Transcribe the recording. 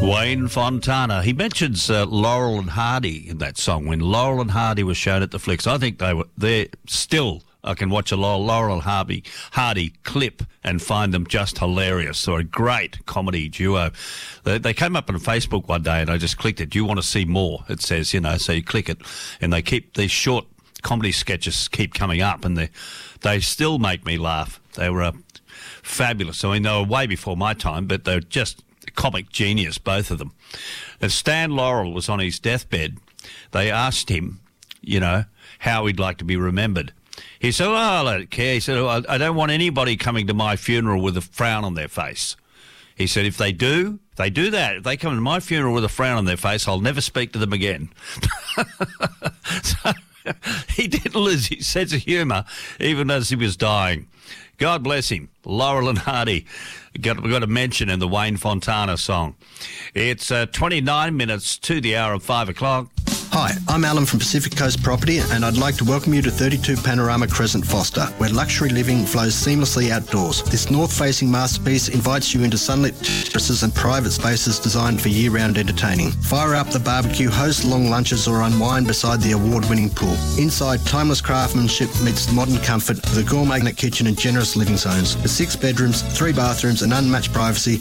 Wayne Fontana. He mentions Laurel and Hardy in that song. When Laurel and Hardy was shown at the Flicks, I think they're still. I can watch a Laurel and Hardy clip and find them just hilarious. They're a great comedy duo. They came up on Facebook one day and I just clicked it. Do you want to see more? It says, so you click it and they keep these short comedy sketches keep coming up and they still make me laugh. They were fabulous. I mean, they were way before my time, but they're just comic genius, both of them. As Stan Laurel was on his deathbed, they asked him, how he'd like to be remembered. He said, I don't care. He said, I don't want anybody coming to my funeral with a frown on their face. He said, if they do that, if they come to my funeral with a frown on their face, I'll never speak to them again. So he didn't lose his sense of humour even as he was dying. God bless him. Laurel and Hardy. We've got a mention in the Wayne Fontana song. It's 29 minutes to the hour of 5 o'clock. Hi, I'm Alan from Pacific Coast Property and I'd like to welcome you to 32 Panorama Crescent Foster, where luxury living flows seamlessly outdoors. This north-facing masterpiece invites you into sunlit terraces and private spaces designed for year-round entertaining. Fire up the barbecue, host long lunches or unwind beside the award-winning pool. Inside, timeless craftsmanship meets modern comfort with a gourmet kitchen and generous living zones. With 6 bedrooms, 3 bathrooms and unmatched privacy,